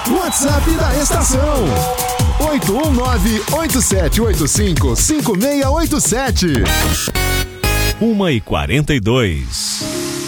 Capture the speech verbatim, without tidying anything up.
WhatsApp da estação oito um nove, oito sete oito cinco, cinco seis oito sete. uma e quarenta e dois.